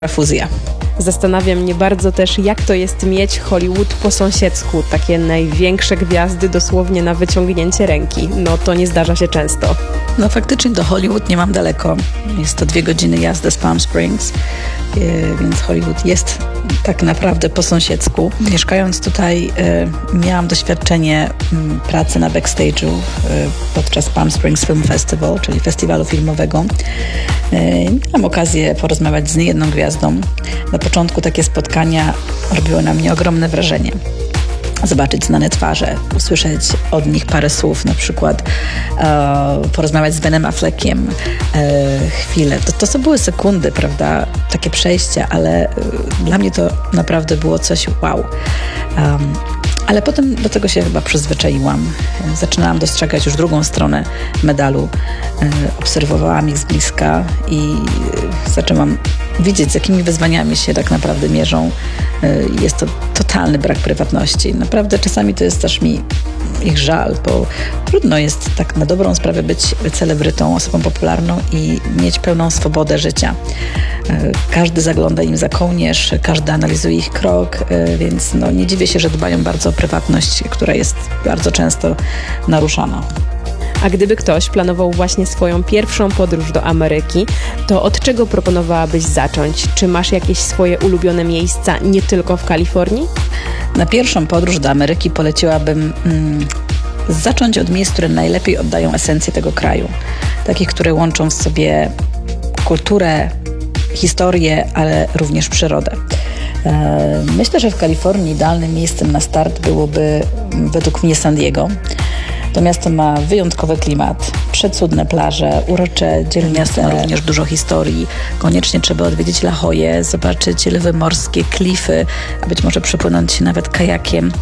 fuzja. Zastanawia mnie bardzo też, jak to jest mieć Hollywood po sąsiedzku. Takie największe gwiazdy dosłownie na wyciągnięcie ręki. No to nie zdarza się często. No faktycznie do Hollywood nie mam daleko. Jest to 2 godziny jazdy z Palm Springs, więc Hollywood jest tak naprawdę po sąsiedzku. Mieszkając tutaj miałam doświadczenie pracy na backstage'u podczas Palm Springs Film Festival, czyli festiwalu filmowego. Miałam okazję porozmawiać z niejedną gwiazdą. Na początku takie spotkania robiły na mnie ogromne wrażenie. Zobaczyć znane twarze, usłyszeć od nich parę słów, na przykład porozmawiać z Benem Affleckiem chwilę. To były sekundy, prawda, takie przejścia, ale dla mnie to naprawdę było coś wow. Ale potem do tego się chyba przyzwyczaiłam. Zaczynałam dostrzegać już drugą stronę medalu. Obserwowałam ich z bliska i zaczęłam widzieć, z jakimi wyzwaniami się tak naprawdę mierzą. Jest to totalny brak prywatności. Naprawdę czasami to jest też mi ich żal, bo trudno jest tak na dobrą sprawę być celebrytą, osobą popularną i mieć pełną swobodę życia. Każdy zagląda im za kołnierz, każdy analizuje ich krok, więc nie dziwię się, że dbają bardzo o prywatność, która jest bardzo często naruszana. A gdyby ktoś planował właśnie swoją pierwszą podróż do Ameryki, to od czego proponowałabyś zacząć? Czy masz jakieś swoje ulubione miejsca nie tylko w Kalifornii? Na pierwszą podróż do Ameryki poleciłabym zacząć od miejsc, które najlepiej oddają esencję tego kraju. Takich, które łączą w sobie kulturę, historię, ale również przyrodę. Myślę, że w Kalifornii idealnym miejscem na start byłoby według mnie San Diego. To miasto ma wyjątkowy klimat, przecudne plaże, urocze dzielnice, również dużo historii. Koniecznie trzeba odwiedzić La Jollę, zobaczyć lwy morskie, klify, a być może przepłynąć nawet kajakiem,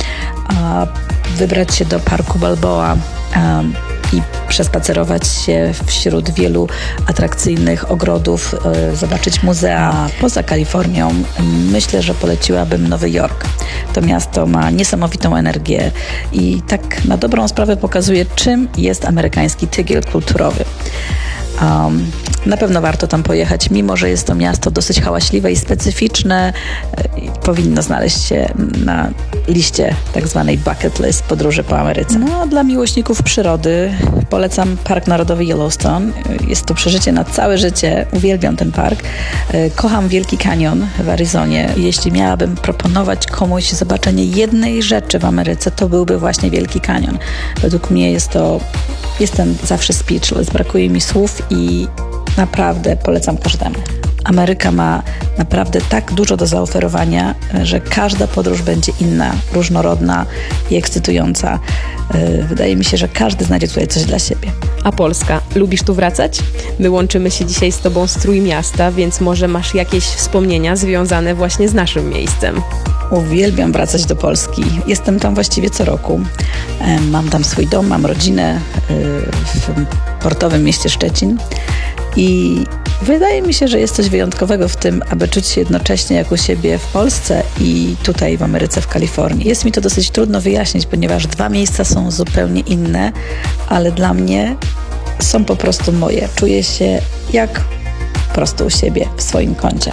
wybrać się do parku Balboa i przespacerować się wśród wielu atrakcyjnych ogrodów, zobaczyć muzea. Poza Kalifornią myślę, że poleciłabym Nowy Jork. To miasto ma niesamowitą energię i tak na dobrą sprawę pokazuje, czym jest amerykański tygiel kulturowy. Na pewno warto tam pojechać, mimo że jest to miasto dosyć hałaśliwe i specyficzne. Powinno znaleźć się na liście tak zwanej bucket list podróży po Ameryce. Dla miłośników przyrody polecam Park Narodowy Yellowstone. Jest to przeżycie na całe życie. Uwielbiam ten park. Kocham Wielki Kanion w Arizonie. Jeśli miałabym proponować komuś zobaczenie jednej rzeczy w Ameryce, to byłby właśnie Wielki Kanion. Według mnie jestem zawsze speechless. Brakuje mi słów i naprawdę polecam każdemu. Ameryka ma naprawdę tak dużo do zaoferowania, że każda podróż będzie inna, różnorodna i ekscytująca. Wydaje mi się, że każdy znajdzie tutaj coś dla siebie. A Polska? Lubisz tu wracać? My łączymy się dzisiaj z Tobą z Trójmiasta, więc może masz jakieś wspomnienia związane właśnie z naszym miejscem. Uwielbiam wracać do Polski. Jestem tam właściwie co roku. Mam tam swój dom, mam rodzinę w portowym mieście Szczecin i wydaje mi się, że jest coś wyjątkowego w tym, aby czuć się jednocześnie jak u siebie w Polsce i tutaj w Ameryce, w Kalifornii. Jest mi to dosyć trudno wyjaśnić, ponieważ 2 miejsca są zupełnie inne, ale dla mnie są po prostu moje. Czuję się jak po prostu u siebie w swoim kącie.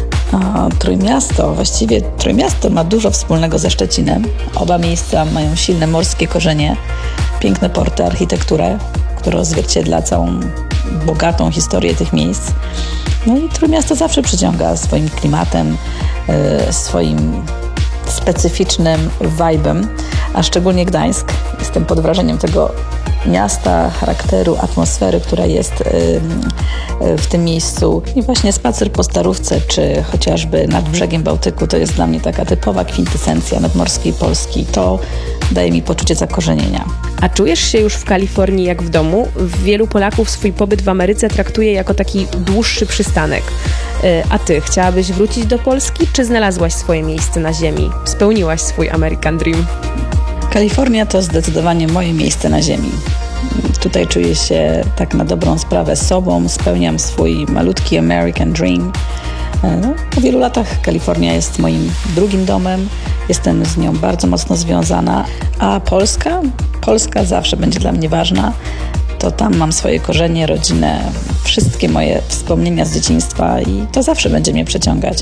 Trójmiasto ma dużo wspólnego ze Szczecinem. Oba miejsca mają silne morskie korzenie, piękne porty, architekturę, która odzwierciedla całą bogatą historię tych miejsc. I Trójmiasto zawsze przyciąga swoim klimatem, swoim specyficznym vibe'em, a szczególnie Gdańsk. Jestem pod wrażeniem tego miasta, charakteru, atmosfery, która jest w tym miejscu. I właśnie spacer po Starówce, czy chociażby nad brzegiem Bałtyku, to jest dla mnie taka typowa kwintesencja nadmorskiej Polski. To daje mi poczucie zakorzenienia. A czujesz się już w Kalifornii jak w domu? Wielu Polaków swój pobyt w Ameryce traktuje jako taki dłuższy przystanek. A ty, chciałabyś wrócić do Polski, czy znalazłaś swoje miejsce na ziemi? Spełniłaś swój American Dream? Kalifornia to zdecydowanie moje miejsce na ziemi. Tutaj czuję się tak na dobrą sprawę sobą, spełniam swój malutki American Dream. Po wielu latach Kalifornia jest moim drugim domem, jestem z nią bardzo mocno związana, a Polska zawsze będzie dla mnie ważna. to tam mam swoje korzenie, rodzinę, wszystkie moje wspomnienia z dzieciństwa i to zawsze będzie mnie przeciągać.